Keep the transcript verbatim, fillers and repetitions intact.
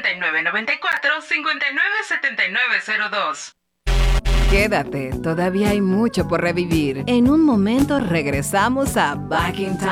nueve nueve cuatro, cinco nueve siete nueve cero dos. Quédate, todavía hay mucho por revivir. En un momento regresamos a Back in Time.